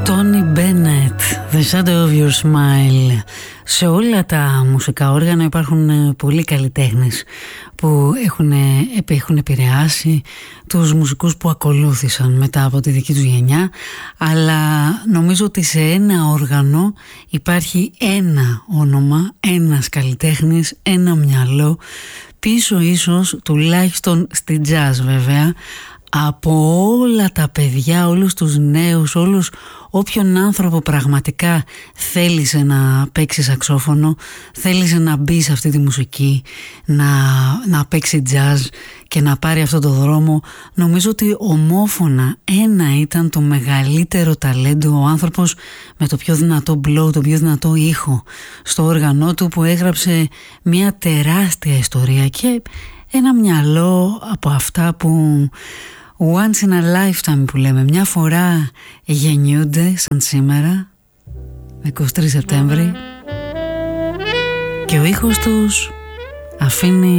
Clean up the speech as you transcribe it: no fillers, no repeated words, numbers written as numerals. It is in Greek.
Tony Bennett, The Shadow of Your Smile. Σε όλα τα μουσικά όργανα υπάρχουν πολλοί καλλιτέχνες που έχουν επηρεάσει τους μουσικούς που ακολούθησαν μετά από τη δική τους γενιά, αλλά νομίζω ότι σε ένα όργανο υπάρχει ένα όνομα, ένας καλλιτέχνης, ένα μυαλό πίσω, ίσως τουλάχιστον στη jazz βέβαια, από όλα τα παιδιά, όλους τους νέους, όποιον άνθρωπο πραγματικά θέλησε να παίξει σαξόφωνο, θέλησε να μπει σε αυτή τη μουσική, να παίξει jazz και να πάρει αυτό το δρόμο. Νομίζω ότι ομόφωνα ένα ήταν το μεγαλύτερο ταλέντο, ο άνθρωπος με το πιο δυνατό blow, το πιο δυνατό ήχο στο όργανό του, που έγραψε μια τεράστια ιστορία και ένα μυαλό από αυτά που once in a lifetime που λέμε, μια φορά γεννιούνται, σαν σήμερα 23 Σεπτέμβρη, και ο ήχος τους αφήνει